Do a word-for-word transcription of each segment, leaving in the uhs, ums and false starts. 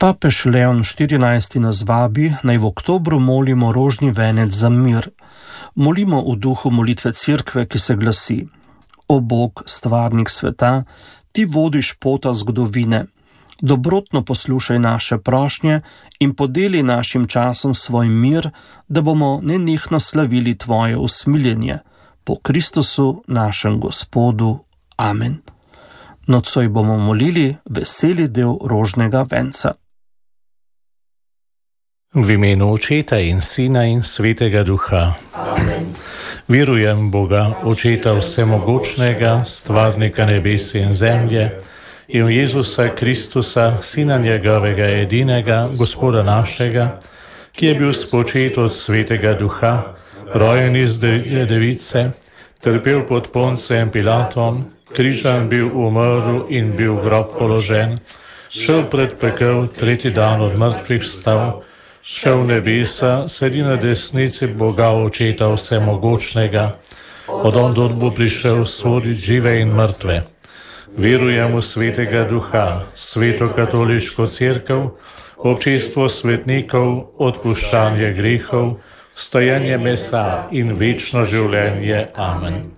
Papež Leon štirinajsti nas vabi, naj v oktobru molimo rožni venec za mir. Molimo v duhu molitve Cerkve, ki se glasi: O Bog, stvarnik sveta, ti vodiš pota zgodovine. Dobrotno poslušaj naše prošnje in podeli našim časom svoj mir, da bomo nenehno slavili tvoje usmiljenje. Po Kristusu, našem Gospodu. Amen. Nocoj bomo molili veseli del rožnega venca. V imenu Očeta in Sina in Svetega Duha. Amen. Verujem Boga, Očeta vsemogočnega, stvarnika nebes in zemlje, in v Jezusa Kristusa, Sina njegovega edinega, Gospoda našega, ki je bil spočet od Svetega Duha, rojen iz device, trpel pod Poncem Pilatom, križan bil, umrl in bil v grob položen, šel pred pekel, tretji dan od mrtvih vstal, šel v nebesa, sedi na desnici Boga Očeta vsemogočnega, od ondod bo prišel sodit žive in mrtve. Verujem v Svetega Duha, Sveto katoliško cerkev, občestvo svetnikov, odpuščanje grehov, vstajenje mesa in večno življenje. Amen.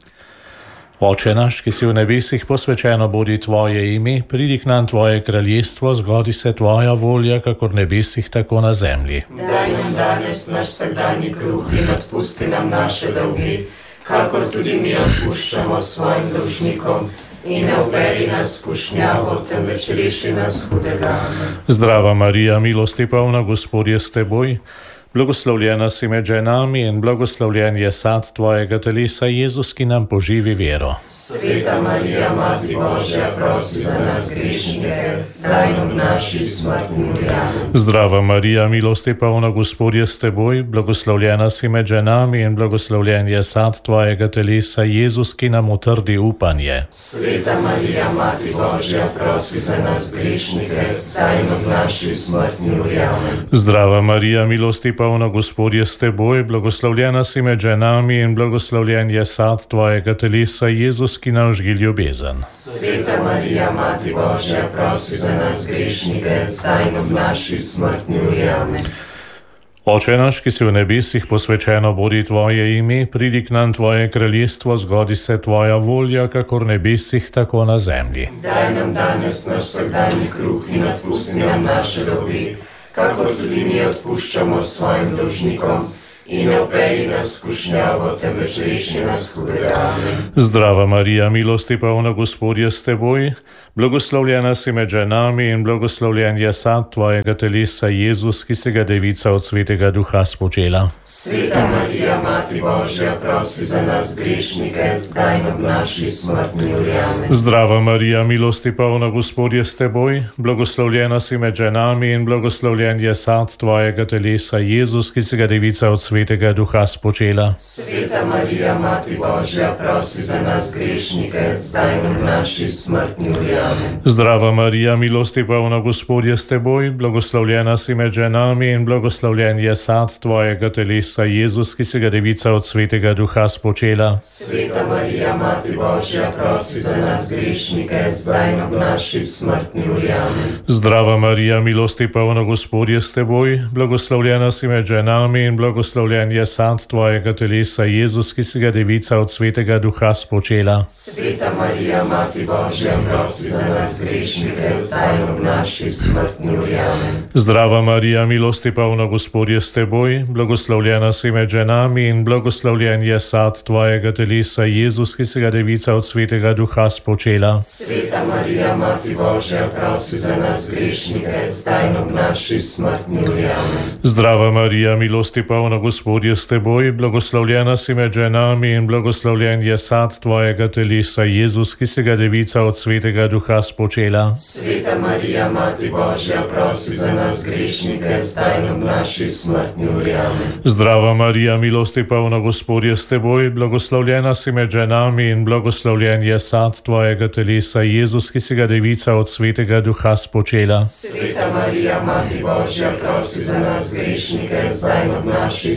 Oče naš, ki si v nebesih, posvečeno bodi tvoje ime, pridi k nam tvoje kraljestvo, zgodi se tvoja volja, kakor v nebesih, tako na zemlji. Daj nam danes naš vsakdanji kruh in odpusti nam naše dolge, kakor tudi mi odpuščamo svojim dolžnikom. In ne uvedi nas v skušnjavo, temveč reši nas hudega. Amen. Zdrava Marija, milosti polna, Gospod je s teboj. Blagoslovljena si med ženami in blagoslovljen je sad tvojega telesa, Jezus, ki nam poživi vero. Sveta Marija, Mati Božja, prosi za nas grešnike, zdaj in v naši smrtni uri. Amen. Zdrava Marija, milosti polna, Gospod je s teboj. Blagoslovljena si med ženami in blagoslovljen je sad tvojega telesa, Jezus, ki nam utrdi upanje. Sveta Marija, Mati Božja, prosi za nas grešnike, zdaj in v naši smrtni uri. Amen. Zdrava Marija, milosti polna, Gospod je s teboj, blagoslovljena si med ženami in blagoslovljen je sad tvojega telesa, Jezus, ki nam žgi ljubezen. Sveta Marija, Mati Božja, prosi za nas grešnike, zdaj in v naši smrtni uri. Amen. Oče naš, ki si v nebesih, posvečeno bodi tvoje ime, pridi k nam tvoje kraljestvo, zgodi se tvoja volja, kakor v nebesih, tako na zemlji. Daj nam danes naš vsakdanji kruh in odpusti nam naše dolge, kakor tudi mi odpuščamo svojim dolžnikom. In ne uvedi nas v skušnjavo, temveč reši nas hudega. Amen. Zdrava Marija, milosti polna, Gospod je s teboj. Blagoslovljena si med ženami in blagoslovljen je sad tvojega telesa, Jezus, ki se ga devica od Svetega Duha spočela. Sveta Marija, Mati Božja, prosi za nas grešnike, zdaj in v naši smrtni uri. Amen. Zdrava Marija, milosti polna, Gospod je s teboj. Blagoslovljena si med ženami in blagoslovljen je sad tvojega telesa, Jezus, ki se ga devica od Svetega Duha spočela. Sveta Marija, Mati Božja, prosi za nas grešnike, zdaj in v naši smrtni uri. Amen. Zdrava Marija, milosti polna, Gospod je s teboj. Blagoslovljena si med ženami in blagoslovljen je sad tvojega telesa, Jezus, ki se ga devica od Svetega Duha spočela. Sveta Marija, Mati Božja, prosi za nas grešnike, zdaj in v naši smrtni uri. Amen. Zdrava Marija, milosti polna, Gospod je s teboj. Blagoslovljena si med ženami in blagoslovljen je sad tvojega telesa, Jezus, ki se ga devica od Svetega Duha spočela. Sveta Marija, Mati Božja, prosi za nas grešnike, zdaj in v naši smrtni uri. Amen. Zdrava Marija, milosti polna, Gospod je s teboj. Blagoslovljena si med ženami in blagoslovljen je sad tvojega telesa, Jezus, ki se ga devica od Svetega Duha spočela. Sveta Marija, Mati Božja, prosi za nas grešnike, zdaj in v naši smrtni uri. Amen. Zdrava Marija, milosti polna, Gospod je s teboj. Blagoslovljena si med ženami in blagoslovljen je sad tvojega telesa, Jezus, ki se ga devica od Svetega Duha spočela. Sveta Marija, Mati Božja, prosi za nas grešnike, zdaj in v naši smrtni uri. Amen. Zdrava Marija, milosti polna, Gospod je s teboj. Blagoslovljena si med ženami in blagoslovljen je sad tvojega telesa, Jezus, ki se ga devica od Svetega Duha spočela. Sveta Marija, Mati Božja, prosi za nas grešnike, zdaj in v naši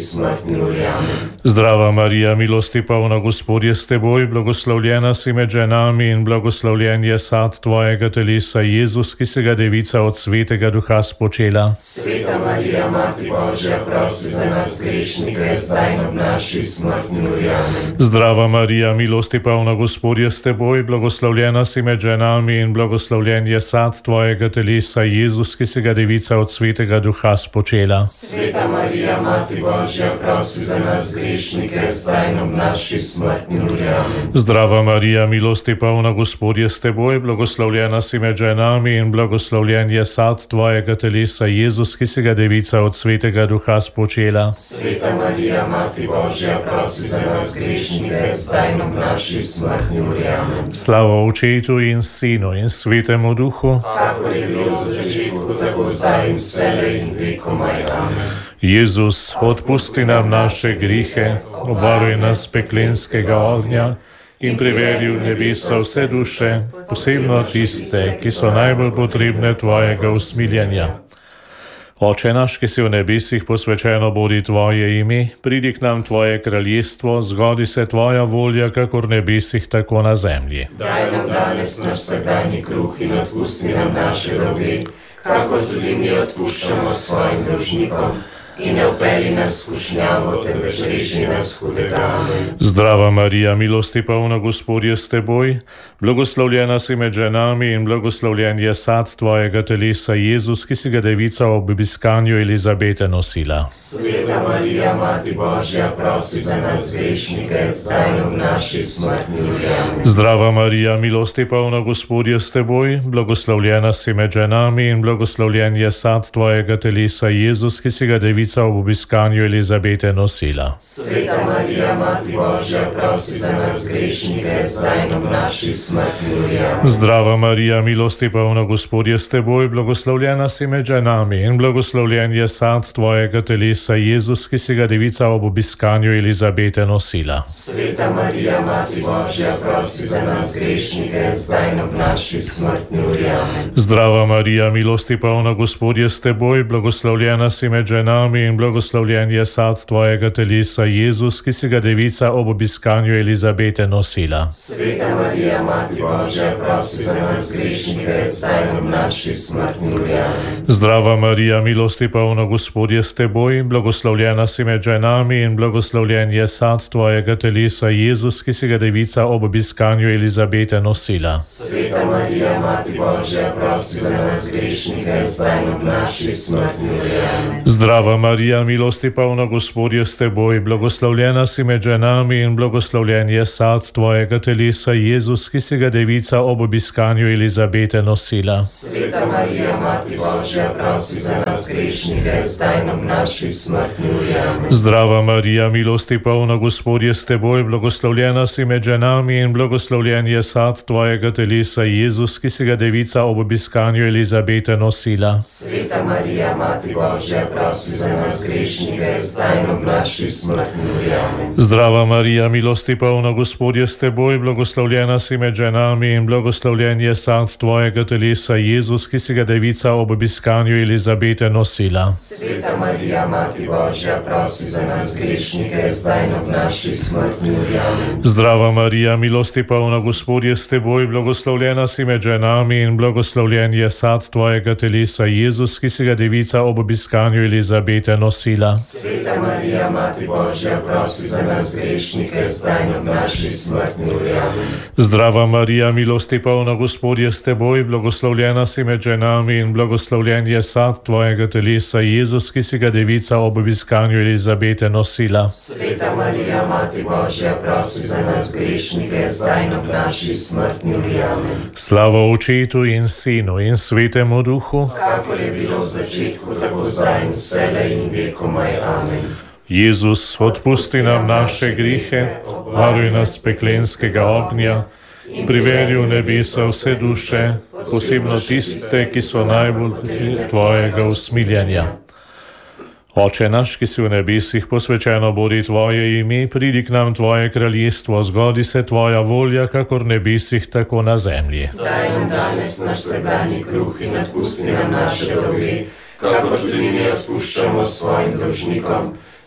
smrtni. Amen. Zdrava Marija, milosti polna, Gospod je s teboj, blagoslovljena si med ženami in blagoslovljen je sad tvojega telesa, Jezus, ki se ga devica od svetega duha spočela. Sveta Marija, Mati Božja, prosi za nas grešnike, zdaj in ob naši smrtni uri. Amen. Zdrava Marija, milosti polna, Gospod je s teboj, blagoslovljena si med ženami in blagoslovljen je sad tvojega telesa, Jezus, ki se ga devica od svetega duha spočela. Sveta Marija, Mati Božja, prosi za nas grešnike, zdaj in ob naši smrtni uri. Amen. Zdrava Marija, milosti polna, Gospod je s teboj, blagoslovljena si med ženami in blagoslovljen je sad tvojega telesa, Jezus, ki se ga devica od svetega duha spočela. Sveta Marija, Mati Božja, prosi za nas grešnike, zdaj in ob naši smrtni uri. Amen. Slava Očetu in Sinu in Svetemu Duhu, kakor je bilo v začetku, tako zdaj in vselej in vekomaj. Amen. Jezus, odpusti nam naše grihe, obvaruj nas peklenskega ognja in privedi v nebesa vse duše, posebno tiste, ki so najbolj potrebne tvojega usmiljenja. Oče naš, ki si v nebesih, posvečeno bodi tvoje ime, pridi k nam tvoje kraljestvo, zgodi se tvoja volja, kakor v nebesih, tako na zemlji. Daj nam danes naš vsakdanji kruh in odpusti nam naše dolge, kakor tudi mi odpuščamo svojim dolžnikom. In ne vpelji nas v skušnjavo, temveč reši nas hudega. Amen. Zdrava Marija, milosti polna, Gospod je s teboj, blagoslovljena si med ženami in blagoslovljen je sad tvojega telesa, Jezus, ki si ga devica ob obiskanju Elizabete nosila. Sveta Marija, Mati Božja, prosi za nas grešnike, zdaj in ob naši smrtni uri. Amen. Zdrava Marija, milosti polna, Gospod je s teboj, blagoslovljena si med ženami in blagoslovljen je sad tvojega telesa, Jezus, ki si ga devica ob obiskanju Elizabete nosila. Sveta Marija, Mati Božja, prosi za nas grešnike, zdaj in ob naši smrtni uri. Amen. Zdrava Marija, milosti polna, Gospod je s teboj, blagoslovljena si med ženami in blagoslovljen je sad tvojega telesa, Jezus, ki si ga devica ob obiskanju Elizabete nosila. Sveta Marija, Mati Božja, prosi za nas grešnike, zdaj in ob naši smrtni uri. Amen. Zdrava Marija, milosti polna, Gospod je s teboj, blagoslovljena si med ženami in blagoslovljen je sad tvojega telesa, Jezus, ki si ga devica ob obiskanju Elizabete nosila. Sveta Marija, Mati Božja, prosi za nas grešnike, zdaj in ob naši smrtni uri. Amen. Zdrava Marija, milosti polna, Gospod je s teboj, blagoslovljena si med ženami in blagoslovljen je sad tvojega telesa, Jezus, ki si ga devica ob obiskanju Elizabete nosila. Sveta Marija, Mati Božja, prosi za nas grešnike, zdaj in ob naši smrtni uri. Amen. Zdrava Marija, milosti polna, Gospod je s teboj, blagoslovljena si med ženami in blagoslovljen je sad tvojega telesa, Jezus, ki si ga devica ob obiskanju Elizabete nosila. Sveta Marija, Mati Božja, prosi za nas grešnike, zdaj in ob naši smrtni uri. Amen. Zdrava Marija, milosti polna, Gospod je s teboj, blagoslovljena si med ženami in blagoslovljen je sad tvojega telesa, Jezus, ki si ga devica ob obiskanju Elizabete nosila. Sveta Marija, Mati Božja, prosi za nas grešnike, zdaj in ob naši smrtni uri. Amen. Zdrava Marija, milosti polna, Gospod je s teboj, blagoslovljena si med ženami in blagoslovljen je sad tvojega telesa, Jezus, ki si ga devica ob obiskanju Elizabete nosila. Sveta Marija, Mati Božja, prosi za nas grešnike, zdaj in ob naši smrtni uri. Amen. Zdrava Marija, milosti polna, Gospod je s teboj, blagoslovljena si med ženami in blagoslovljen je sad tvojega telesa, Jezus, ki si ga devica ob obiskanju Elizabete nosila. Sveta Marija, Mati Božja, prosi za nas grešnike, zdaj in ob naši smrtni uri. Amen. Zdrava Marija, milosti polna, Gospod je s teboj, blagoslovljena si med ženami in blagoslovljen je sad tvojega telesa, Jezus, ki si ga devica ob obiskanju Elizabete nosila. Sveta Marija, Mati Božja, prosi za nas grešnike, zdaj in ob naši smrtni uri. Amen. Slava Očetu in Sinu in Svetemu Duhu, kakor je bilo v začetku, tako zdaj in vselej in vekomaj. Amen. Jezus, odpusti nam naše grihe, varuj nas peklenskega ognja in privedi v nebesa vse duše, posebno tiste, ki so najbolj tvojega usmiljenja. Oče naš, ki si v nebesih, posvečeno bodi tvoje ime, pridi k nam tvoje kraljestvo, zgodi se tvoja volja, kakor v nebesih, tako na zemlji. Daj nam danes naš vsakdanji kruh in odpusti nam naše dolge, kakor tudi mi odpuščamo svojim dolžnikom.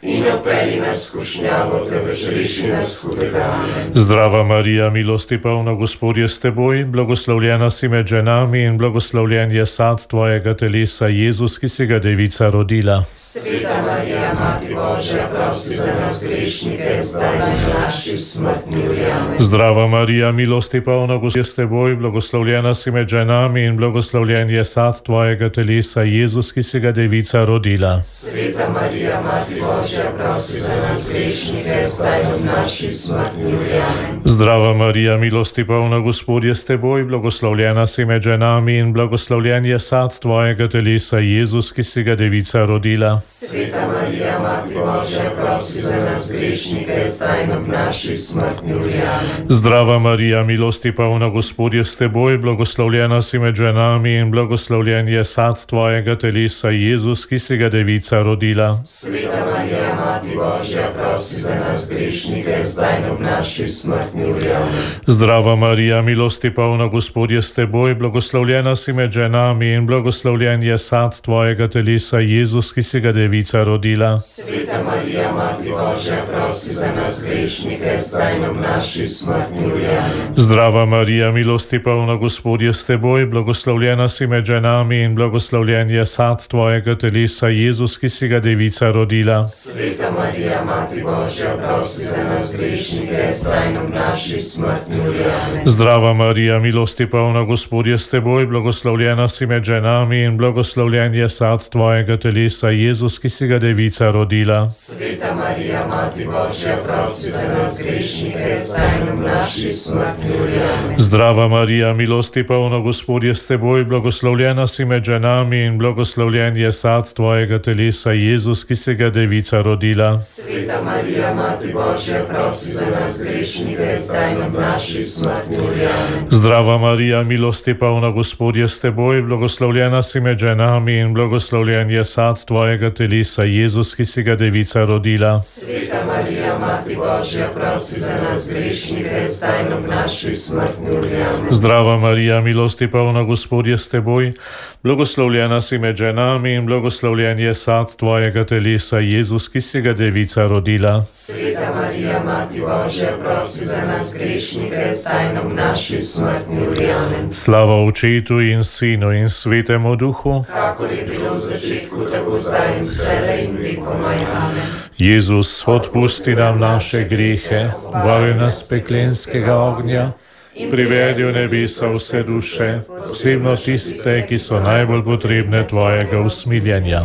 in ne vpelji nas v skušnjavo, temveč reši nas hudega. Amen. Zdrava Marija, milosti polna, Gospod je s teboj, blagoslovljena si med ženami in blagoslovljen je sad tvojega telesa, Jezus, ki si ga devica rodila. Sveta Marija, Mati Božja, prosi za nas grešnike, zdaj in v naši smrtni uri. Amen. Zdrava Marija, milosti polna, Gospod je s teboj, blagoslovljena si med ženami in blagoslovljen je sad tvojega telesa, Jezus, ki si ga devica rodila. Sveta Marija, Mati Božja, prosi za nas grešnike, zdaj in v naši smrtni uri. Amen. Zdrava Marija, milosti polna, Gospod je s teboj, blagoslovljena si med ženami in blagoslovljen je sad tvojega telesa, Jezus, ki si ga devica rodila. Sveta Marija, Mati Božja, prosi za nas grešnike, zdaj in v naši smrtni uri. Amen. Zdrava Marija, milosti polna, Gospod je s teboj, blagoslovljena si med ženami in blagoslovljen je sad tvojega telesa, Jezus, ki si ga devica rodila. Sveta Marija, Mati Božja, prosi za nas grešnike, zdaj in v naši smrtni uri. Amen. Zdrava Marija, milosti polna, Gospod je s teboj, blagoslovljena si med ženami in blagoslovljen je sad tvojega telesa, Jezus, ki si ga devica rodila. Sveta Marija, Mati Božja, prosi za nas grešnike, zdaj in v naši smrtni uri. Amen. Zdrava Marija, milosti polna, Gospod je s teboj, blagoslovljena si med ženami in blagoslovljen je sad tvojega telesa, Jezus, ki si ga devica rodila. Sveta Marija, Mati Božja, prosi za nas grešnike, zdaj in v naši smrtni uri. Amen. Zdrava Marija, milosti polna, Gospod je s teboj, blagoslovljena si med ženami in blagoslovljen je sad tvojega telesa, Jezus, ki si ga devica rodila. Sveta Marija, Mati Božja, prosi za nas grešnike, zdaj in v naši smrtni uri. Amen. Zdrava Marija, milosti polna, Gospod je s teboj, blagoslovljena si med ženami in blagoslovljen je sad tvojega telesa, Jezus, ki si ga devica rodila. Sveta Marija, Mati Božja, prosi za nas grešnike, zdaj in v naši smrtni uri. Amen. Zdrava Marija, milosti polna, Gospod je s teboj, blagoslovljena si med ženami in blagoslovljen je sad tvojega telesa, Jezus, ki si ga devica rodila. Sveta Marija, Mati Božja, prosi za nas grešnike, zdaj in v naši smrtni uri. Amen. Zdrava Marija, milosti polna, Gospod je s teboj, blagoslovljena si med ženami in blagoslovljen je sad tvojega telesa, Jezus, ki si ga devica rodila. Sveta Marija, Mati Božja, prosi za nas grešnike, zdaj in v naši smrtni uri. Amen. Slava Očetu in Sinu in Svetemu Duhu, kakor je bilo v začetku, tako zdaj in vselej in vekomaj. Amen. Jezus, odpusti nam naše grehe, varuj nas peklenskega ognja, privedi v nebesa vse duše, posebno tiste, ki so najbolj potrebne tvojega usmiljenja.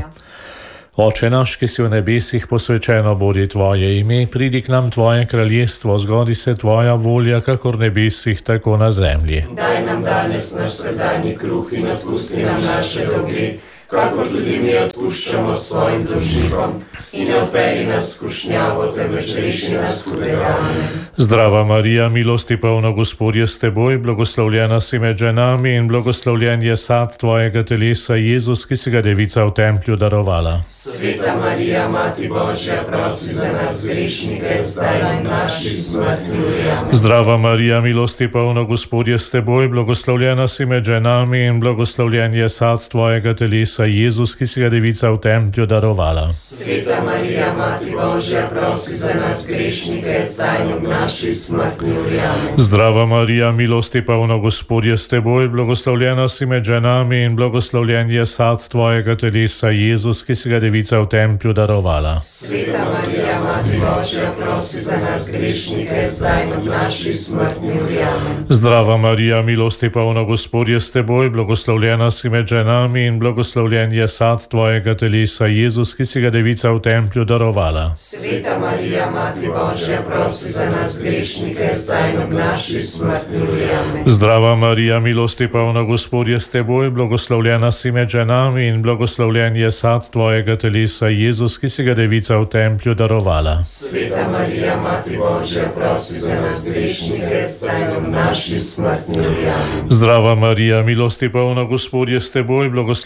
Oče naš, ki si v nebesih, posvečeno bodi tvoje ime, pridi k nam tvoje kraljestvo, zgodi se tvoja volja, kakor v nebesih, tako na zemlji. Daj nam danes naš vsakdanji kruh in odpusti nam naše dolge, kakor tudi mi odpuščamo svojim dolžnikom, in ne vpelji nas v skušnjavo, temveč reši nas hudega. Amen. Zdrava Marija, milosti polna, Gospod je s teboj, blagoslovljena si med ženami in blagoslovljen je sad tvojega telesa, Jezus, ki si ga devica v templju darovala. Sveta Marija, Mati Božja, prosi za nas grešnike, zdaj in v naši smrtni uri. Amen. Zdrava Marija, milosti polna, Gospod je s teboj, blagoslovljena si med ženami in blagoslovljen je sad tvojega telesa, Jezus, ki si ga devica v templju darovala. Sveta Marija, Mati Božja, prosi za nas grešnike, zdaj in v naši smrtni uri. Amen. Zdrava Marija, milosti polna, Gospod je s teboj, blagoslovljena si med ženami in blagoslovljen je sad tvojega telesa, Jezus, ki si ga devica v templju darovala. Sveta Marija, Mati Božja, prosi za nas grešnike, zdaj in v naši smrtni uri. Amen. Zdrava Marija, milosti polna, Gospod je s teboj, blagoslovljena si med ženami in blagoslovljen je sad tvojega telesa, Jezus, ki si ga devica v templju darovala. Sveta Marija, Mati Božja, prosi za nas grešnike, zdaj in v naši smrtni uri. Amen. Zdrava Marija, milosti polna, Gospod je s teboj, blagoslovljena si med ženami in blagoslovljen je sad tvojega telesa, Jezus, ki si ga devica v templju darovala. Sveta Marija, Mati Božja, prosi za nas grešnike, zdaj in v naši smrtni uri. Amen. Zdrava Marija, milosti polna, Gospod je s teboj, blagoslovljena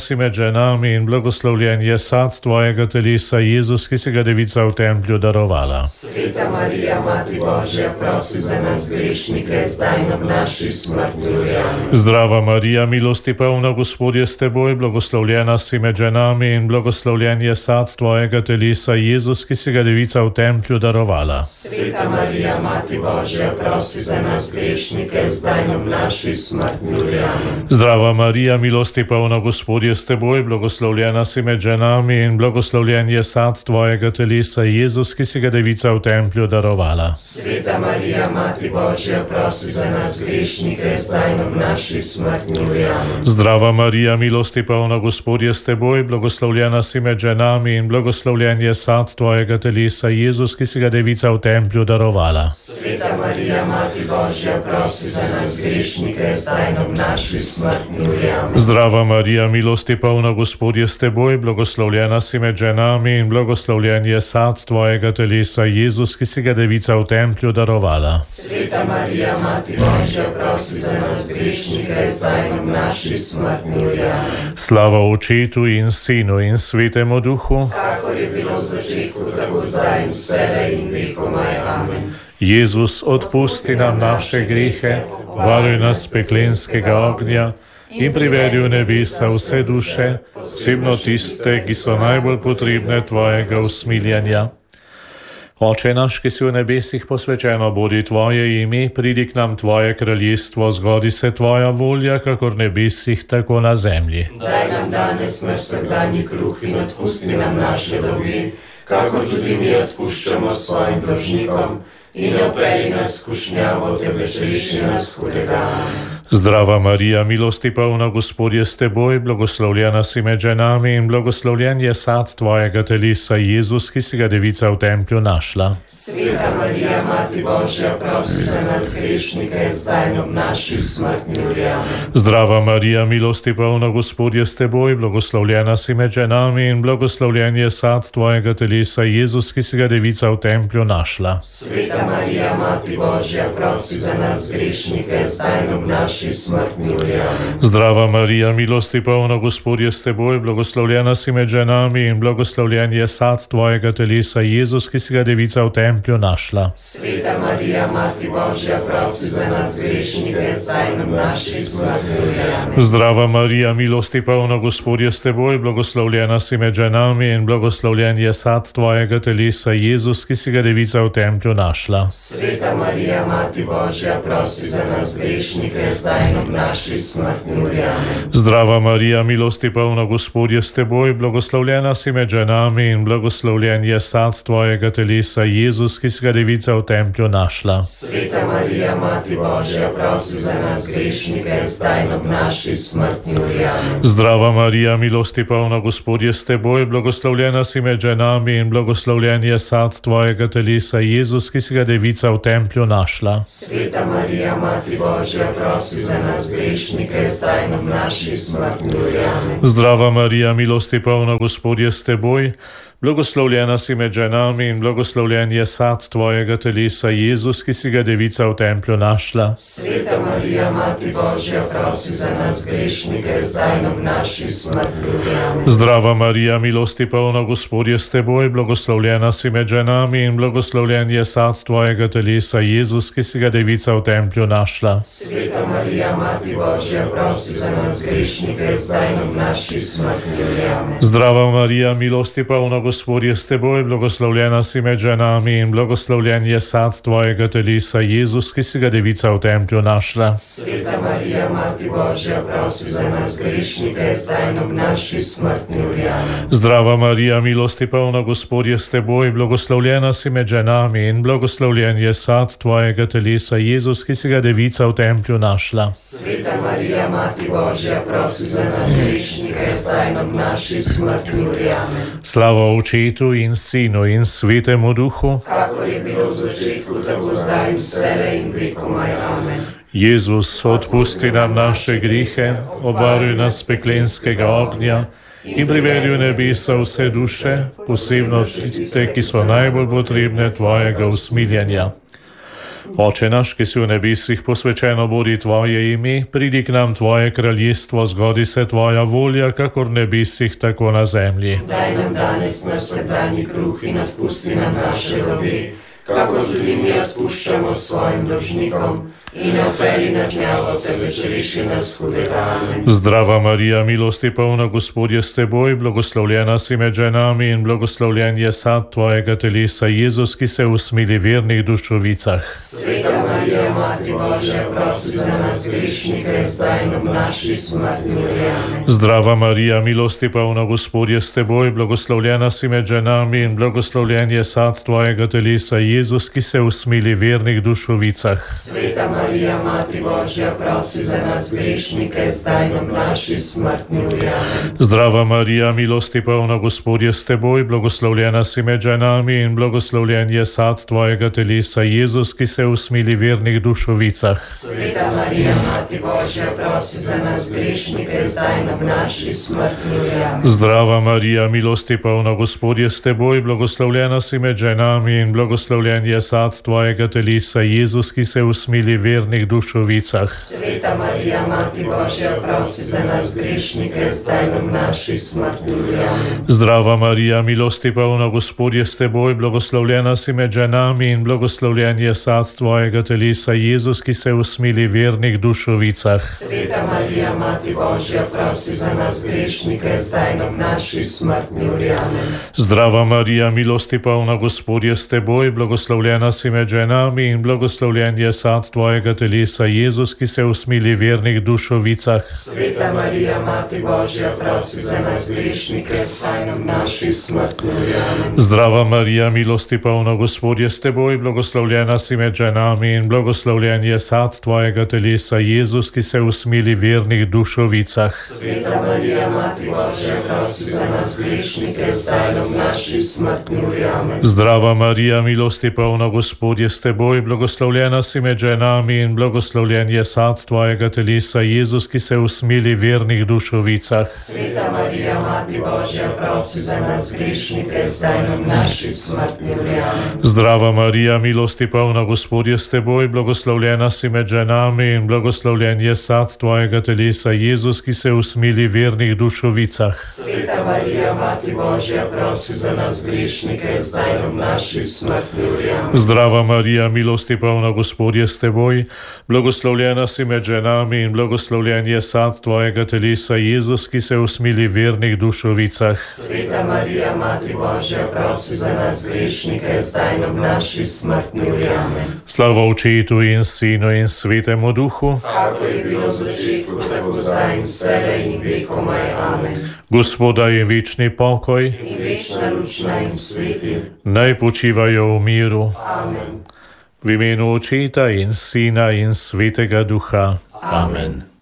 si med ženami in blagoslovljen je sad tvojega telesa, Jezus, ki si ga devica v templju darovala. Sveta Marija, Mati Božja, prosi za nas grešnike, zdaj in ob naši smrti. Amen. Zdrava Marija, milosti polna, Gospod je s teboj, blagoslovljena si med ženami in blagoslovljen je sad tvojega telesa, Jezus, ki si ga devica v templju darovala. Sveta Marija, Mati Božja, prosi za nas grešnike, zdaj in ob naši smrti. Amen. Zdrava Marija, milosti polna, Gospod je s teboj, blagoslovljena si med ženami in blagoslovljen je sad tvojega telesa, Jezus, ki si ga devica v templju darovala. Sveta Marija, Mati Božja, prosi za nas grešnike, zdaj in ob naši smrti. Amen. Zdrava Marija, milosti polna, Gospod je s teboj, blagoslovljena si med ženami in blagoslovljen je sad tvojega telesa, Jezus, ki si ga devica v templju darovala. Sveta Marija, Mati Božja, prosi za nas grešnike, zdaj in ob naši smrti. Amen. Zdrava Marija, milosti polna, Gospod je s teboj, blagoslovljena si med ženami in blagoslovljen je sad tvojega telesa, Jezus, ki si ga devica v templju darovala. Sveta Marija, Mati Božja, prosi za nas grešnike, zdaj in ob naši smrti. Amen. Slava Očetu in Sinu in Svetemu Duhu, kakor je bilo v začetku, tako zdaj in vselej in vekomaj. Amen. Jezus, odpusti nam naše grehe, varuj nas peklenskega ognja in privedi v nebesa vse duše, posebno tiste, ki so najbolj potrebne tvojega usmiljenja. Oče naš, ki si v nebesih, posvečeno bodi tvoje ime, pridi k nam tvoje kraljestvo, zgodi se tvoja volja, kakor v nebesih, tako na zemlji. Daj nam danes naš vsakdanji kruh in odpusti nam naše dolge, kakor tudi mi odpuščamo svojim dolžnikom, in ne vpelji nas v skušnjavo, temveč reši nas hudega. Zdrava Marija, milosti polna, Gospod je s teboj, blagoslovljena si med ženami in blagoslovljen je sad tvojega telesa, Jezus, ki si ga devica v templju našla. Sveta Marija, Mati Božja, prosi za nas grešnike, zdaj in ob naši smrti. Amen. Zdrava Marija, milosti polna, Gospod je s teboj, blagoslovljena si med ženami in blagoslovljen je sad tvojega telesa, Jezus, ki si ga devica v templju našla. Sveta Marija, Mati Božja, prosi za nas grešnike, zdaj in ob naši smrtni uri. Amen. Zdrava Marija, milosti polna, Gospod je s teboj, blagoslovljena si med ženami in blagoslovljen je sad tvojega telesa, Jezus, ki si ga devica v templju našla. Sveta Marija, Mati Božja, prosi za nas grešnike, zdaj in ob naši smrtni uri. Amen. Zdrava Marija, milosti polna, Gospod je s teboj, blagoslovljena si med ženami in blagoslovljen je sad tvojega telesa, Jezus, ki si ga devica v templju našla. Sveta Marija, Mati Božja, prosi za nas grešnike, zdaj in ob naši smrtni uri. Amen. Zdrava Marija, milosti polna, Gospod je s teboj, blagoslovljena si med ženami in blagoslovljen je sad tvojega telesa, Jezus, ki si ga devica v templju našla. Sveta Marija, Mati Božja, prosi za nas grešnike, zdaj in ob naši smrtni uri. Amen. Zdrava Marija, milosti polna, Gospod je s teboj, blagoslovljena si med ženami in blagoslovljen je sad tvojega telesa, Jezus, ki si ga devica v templju našla. Sveta Marija, Mati Božja, prosi za nas grešnike, zdaj in ob naši smrtni uri. Amen. Zdrava Marija, milosti polna, Gospod je s teboj, blagoslovljena si med ženami in blagoslovljen je sad tvojega telesa, Jezus, ki si ga devica v templju našla. Sveta Marija, Mati Božja, prosi za nas grešnike, zdaj in ob naši smrtni uri. Amen. Zdrava Marija, milosti polna, Gospod je s teboj, blagoslovljena si med ženami in blagoslovljen je sad tvojega telesa, Jezus, ki si ga devica v templju našla. Sveta Marija, Mati Božja, prosi za nas grešnike, zdaj in ob naši smrtni uri. Amen. Zdrava Marija, milosti polna, Gospod je s teboj, blagoslovljena si med ženami in blagoslovljen je sad tvojega telesa, Jezus, ki si ga devica v templju našla. Sveta Marija, Mati Božja, prosi za nas grešnike, zdaj in ob naši smrtni uri. Amen. Zdrava Marija, milosti polna, Gospod je s teboj, blagoslovljena si med ženami in blagoslovljen je sad tvojega telesa, Jezus, ki si ga devica v templju našla. Sveta Marija, Mati Božja, prosi za nas grešnike, zdaj in ob naši smrtni uri. Amen. Slava Očetu in Sinu in Svetemu Duhu, kakor je bilo v začetku, tako zdaj in vselej in vekomaj. Amen. Jezus, odpusti nam naše grehe, obvaruj nas peklenskega ognja in privedi v nebesa vse duše, posebno tiste, ki so najbolj potrebne tvojega usmiljenja. Oče naš, ki si v nebesih, posvečeno bodi tvoje ime, pridi k nam tvoje kraljestvo, zgodi se tvoja volja, kakor v nebesih, tako na zemlji. Daj nam danes naš vsakdanji kruh in odpusti nam naše dolge, kakor tudi mi odpuščamo svojim dolžnikom. In ne vpelji nas v gnjavo, temveč reši nas hudega. Amen. Zdrava Marija, milosti polna, Gospod je s teboj, blagoslovljena si med ženami in blagoslovljen je sad tvojega telesa, Jezus, ki se usmili vernih dušovicah. Sveta Marija, Mati Božja, prosi za nas grešnike, zdaj in ob naši smrtni uri. Amen. Zdrava Marija, milosti polna, Gospod je s teboj, blagoslovljena si med ženami in blagoslovljen je sad tvojega telesa, Jezus, ki se usmili vernih dušovicah. Sveta Marija, Mati Božja, prosi za nas grešnike, zdaj in ob naši smrtni uri. Amen. Zdrava Marija, milosti polna, Gospod je s teboj, blagoslovljena si med ženami in blagoslovljen je sad tvojega telesa, Jezus, ki se usmili vernih dušovicah. Sveta Marija, Mati Božja, prosi za nas grešnike, zdaj in ob naši smrtni uri. Amen. Zdrava Marija, milosti polna, Gospod je s teboj, blagoslovljena si med ženami in blagoslovljen je sad tvojega telesa, Jezus, ki se usmili vernih dušovicah. Sveta Marija, Mati Božja, prosi za nas grešnike, zdaj in ob naši smrtni uri. Amen. Zdrava Marija, milosti polna, Gospod je s teboj, blagoslovljena si med ženami in blagoslovljen je sad tvojega telesa, Jezus, ki se usmili vernih dušovicah. Sveta Marija, Mati Božja, prosi za nas grešnike, zdaj in ob naši smrtni uri. Amen. Zdrava Marija, milosti polna, Gospod je s teboj, blagoslovljena si med ženami in blagoslovljen je sad tvojega telesa, Jezus, ki se usmili vernih dušovicah. Sveta Marija, Mati Božja, prosi za nas grešnike, zdaj in ob naši smrtni uri. Amen. Zdrava Marija, milosti polna, Gospod je s teboj, blagoslovljena si med ženami in blagoslovljen je sad tvojega telesa, Jezus, ki se usmili vernih dušovicah. Sveta Marija, Mati Božja, prosi za nas grešnike, zdaj in ob naši smrtni uri. Amen. Zdrava Marija, milosti polna, Gospod je s teboj, blagoslovljena si med ženami in blagoslovljen je sad tvojega telesa, Jezus, ki se usmili vernih dušovicah. Sveta Marija, Mati Božja, prosi za nas grešnike, zdaj in ob naši smrtni uri. Amen. Zdrava Marija, milosti polna, Gospod je s teboj, blagoslovljena si med ženami in blagoslovljen je sad tvojega telesa, Jezus, ki se usmili vernih dušovicah. Sveta Marija, Mati Božja, prosi za nas grešnike, zdaj in ob naši smrtni uri. Amen. Zdrava Marija, milosti polna, Gospod je s teboj, blagoslovljena si med ženami in blagoslovljen je sad tvojega telesa, Jezus, ki se usmili vernih dušovicah. Sveta Marija, Mati Božja, prosi za nas grešnike, zdaj in ob naši smrtni uri. Amen. Slava Očetu in Sinu in Svetemu Duhu, Kakor je bilo v začetku, tako zdaj in vselej in vekomaj. Amen. Gospoda je večni pokoj, In večna luč naj jim sveti. naj počivajo v miru. Amen. V imenu Očeta in Sina in Svetega Duha. Amen.